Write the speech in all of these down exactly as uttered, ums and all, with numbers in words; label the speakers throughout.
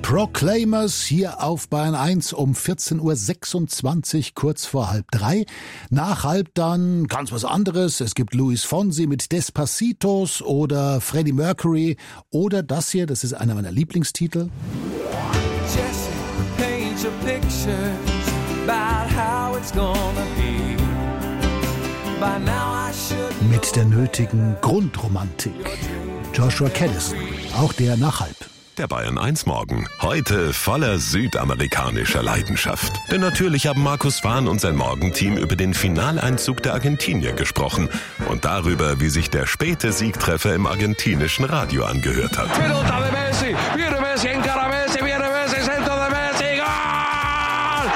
Speaker 1: Proclaimers hier auf Bayern eins um vierzehn Uhr sechsundzwanzig, kurz vor halb drei. Nach halb dann ganz was anderes. Es gibt Luis Fonsi mit Despacitos oder Freddie Mercury oder das hier, das ist einer meiner Lieblingstitel.
Speaker 2: Jesse, paint your pictures about how it's gonna be. By now I should
Speaker 1: Mit der nötigen Grundromantik. Joshua Caddison, auch der nach halb.
Speaker 3: Der Bayern eins Morgen. Heute voller südamerikanischer Leidenschaft. Denn natürlich haben Markus Wahn und sein Morgenteam über den Finaleinzug der Argentinier gesprochen. Und darüber, wie sich der späte Siegtreffer im argentinischen Radio angehört hat.
Speaker 2: Pelota de Messi, viene Messi, encara Messi, viene Messi, centro de Messi, gol!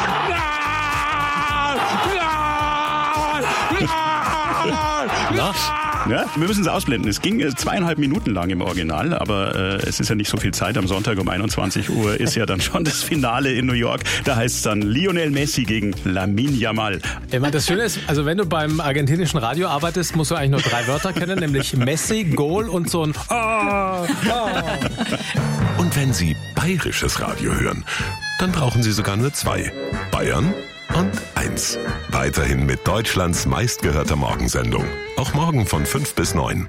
Speaker 2: Gol! Gol!
Speaker 4: Na? Ja, wir müssen es ausblenden. Es ging äh, zweieinhalb Minuten lang im Original, aber äh, es ist ja nicht so viel Zeit. Am Sonntag um einundzwanzig Uhr ist ja dann schon das Finale in New York. Da heißt es dann Lionel Messi gegen Lamine Yamal.
Speaker 5: Ich meine, das Schöne ist, also wenn du beim argentinischen Radio arbeitest, musst du eigentlich nur drei Wörter kennen, nämlich Messi, Goal und so ein Ah, ah.
Speaker 3: Und wenn Sie bayerisches Radio hören, dann brauchen Sie sogar nur zwei. Bayern und eins. Weiterhin mit Deutschlands meistgehörter Morgensendung. Auch morgen von fünf bis neun.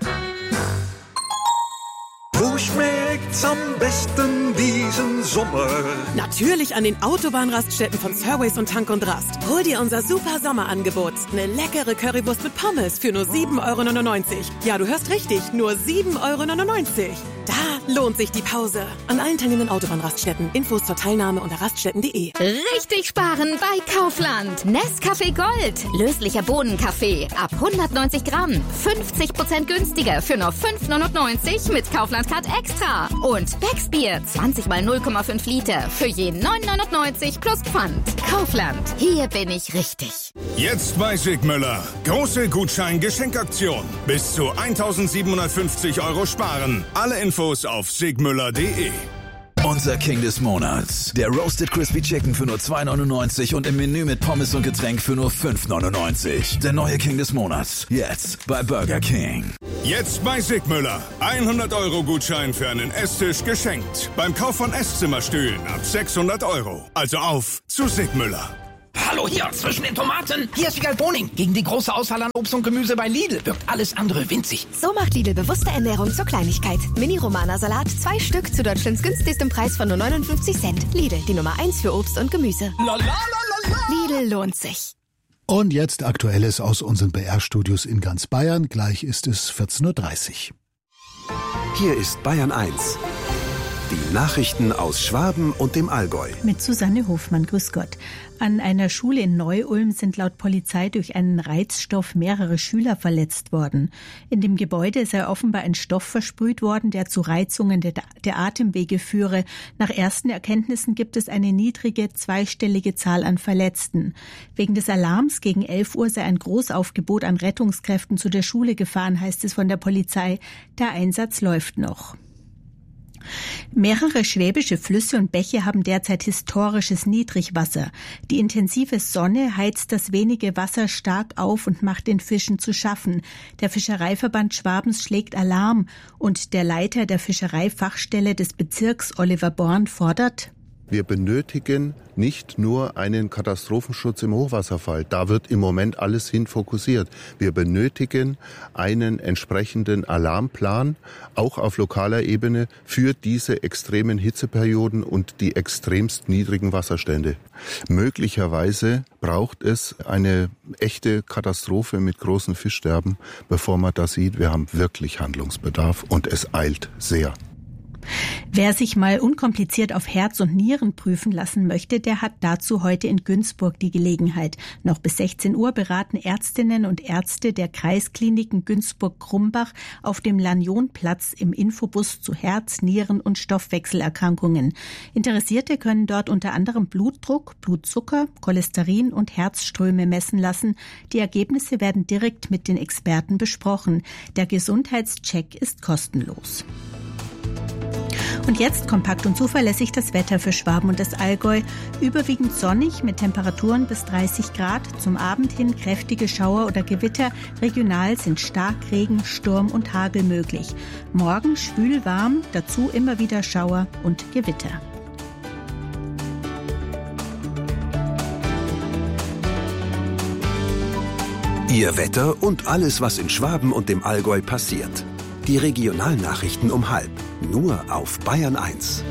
Speaker 6: Wo schmeckt's am besten diesen Sommer?
Speaker 7: Natürlich an den Autobahnraststätten von Surways und Tank und Rast. Hol dir unser super Sommerangebot. Eine leckere Currywurst mit Pommes für nur sieben Euro neunundneunzig. Ja, du hörst richtig, nur sieben Euro neunundneunzig. Da lohnt sich die Pause. An allen teilnehmenden Autobahnraststätten. Infos zur Teilnahme unter raststätten punkt de.
Speaker 8: Richtig sparen bei Kaufland. Nescafé Gold. Löslicher Bohnenkaffee. Ab hundertneunzig Gramm. fünfzig Prozent günstiger für nur fünf neunundneunzig mit Kaufland Card Extra. Und Becksbier. zwanzig mal null Komma fünf Liter. Für je neun neunundneunzig plus Pfand. Kaufland. Hier bin ich richtig.
Speaker 9: Jetzt bei Sigmüller. Große Gutschein-Geschenkaktion. Bis zu eintausendsiebenhundertfünfzig Euro sparen. Alle Infos auf sigmüller punkt de.
Speaker 10: Unser King des Monats. Der Roasted Crispy Chicken für nur zwei neunundneunzig und im Menü mit Pommes und Getränk für nur fünf neunundneunzig. Der neue King des Monats. Jetzt bei Burger King.
Speaker 9: Jetzt bei Sigmüller. hundert Euro Gutschein für einen Esstisch geschenkt. Beim Kauf von Esszimmerstühlen ab sechshundert Euro. Also auf zu Sigmüller.
Speaker 11: Hallo hier, zwischen den Tomaten. Hier ist Wiegald Boning. Gegen die große Auswahl an Obst und Gemüse bei Lidl wirkt alles andere winzig.
Speaker 12: So macht Lidl bewusste Ernährung zur Kleinigkeit. Mini-Romana-Salat, zwei Stück zu Deutschlands günstigstem Preis von nur neunundfünfzig Cent. Lidl, die Nummer eins für Obst und Gemüse.
Speaker 11: La, la, la, la.
Speaker 12: Lidl lohnt sich.
Speaker 1: Und jetzt Aktuelles aus unseren B R-Studios in ganz Bayern. Gleich ist es vierzehn Uhr dreißig.
Speaker 13: Hier ist Bayern eins. Die Nachrichten aus Schwaben und dem Allgäu.
Speaker 14: Mit Susanne Hofmann, grüß Gott. An einer Schule in Neu-Ulm sind laut Polizei durch einen Reizstoff mehrere Schüler verletzt worden. In dem Gebäude sei offenbar ein Stoff versprüht worden, der zu Reizungen der, der Atemwege führe. Nach ersten Erkenntnissen gibt es eine niedrige, zweistellige Zahl an Verletzten. Wegen des Alarms gegen elf Uhr sei ein Großaufgebot an Rettungskräften zu der Schule gefahren, heißt es von der Polizei. Der Einsatz läuft noch. Mehrere schwäbische Flüsse und Bäche haben derzeit historisches Niedrigwasser. Die intensive Sonne heizt das wenige Wasser stark auf und macht den Fischen zu schaffen. Der Fischereiverband Schwabens schlägt Alarm und der Leiter der Fischereifachstelle des Bezirks, Oliver Born, fordert:
Speaker 15: Wir benötigen nicht nur einen Katastrophenschutz im Hochwasserfall. Da wird im Moment alles hin fokussiert. Wir benötigen einen entsprechenden Alarmplan, auch auf lokaler Ebene, für diese extremen Hitzeperioden und die extremst niedrigen Wasserstände. Möglicherweise braucht es eine echte Katastrophe mit großen Fischsterben, bevor man das sieht. Wir haben wirklich Handlungsbedarf und es eilt sehr.
Speaker 14: Wer sich mal unkompliziert auf Herz und Nieren prüfen lassen möchte, der hat dazu heute in Günzburg die Gelegenheit. Noch bis sechzehn Uhr beraten Ärztinnen und Ärzte der Kreiskliniken Günzburg-Krumbach auf dem Lanionplatz im Infobus zu Herz-, Nieren- und Stoffwechselerkrankungen. Interessierte können dort unter anderem Blutdruck, Blutzucker, Cholesterin und Herzströme messen lassen. Die Ergebnisse werden direkt mit den Experten besprochen. Der Gesundheitscheck ist kostenlos. Und jetzt kompakt und zuverlässig das Wetter für Schwaben und das Allgäu. Überwiegend sonnig mit Temperaturen bis dreißig Grad. Zum Abend hin kräftige Schauer oder Gewitter. Regional sind Starkregen, Sturm und Hagel möglich. Morgen schwül warm, dazu immer wieder Schauer und Gewitter.
Speaker 13: Ihr Wetter und alles, was in Schwaben und dem Allgäu passiert. Die Regionalnachrichten um halb. Nur auf Bayern eins.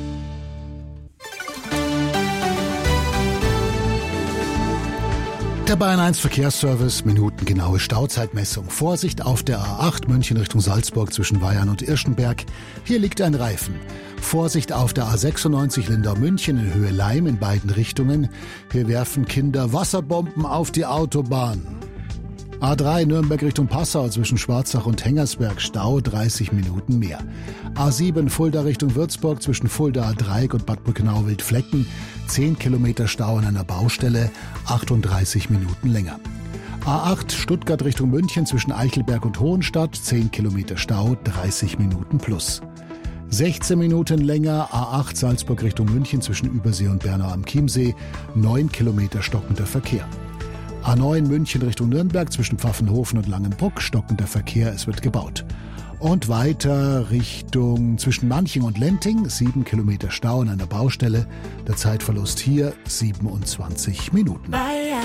Speaker 1: Der Bayern eins Verkehrsservice, minutengenaue Stauzeitmessung. Vorsicht auf der A acht München Richtung Salzburg zwischen Weyarn und Irschenberg. Hier liegt ein Reifen. Vorsicht auf der A sechsundneunzig Lindau-München in Höhe Leim in beiden Richtungen. Hier werfen Kinder Wasserbomben auf die Autobahn. A drei Nürnberg Richtung Passau zwischen Schwarzach und Hengersberg, Stau dreißig Minuten mehr. A sieben Fulda Richtung Würzburg zwischen Fulda Dreieck und Bad Brückenau-Wildflecken, zehn Kilometer Stau an einer Baustelle, achtunddreißig Minuten länger. A acht Stuttgart Richtung München zwischen Eichelberg und Hohenstadt, zehn Kilometer Stau, dreißig Minuten plus. sechzehn Minuten länger A acht Salzburg Richtung München zwischen Übersee und Bernau am Chiemsee, neun Kilometer stockender Verkehr. A neun München Richtung Nürnberg zwischen Pfaffenhofen und Langenbruck, stockender Verkehr, es wird gebaut. Und weiter Richtung zwischen Manching und Lenting, sieben Kilometer Stau an einer Baustelle, der Zeitverlust hier siebenundzwanzig Minuten.
Speaker 16: Bayern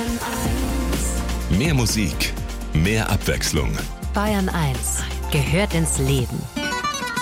Speaker 16: eins.
Speaker 3: Mehr Musik, mehr Abwechslung.
Speaker 16: Bayern eins gehört ins Leben.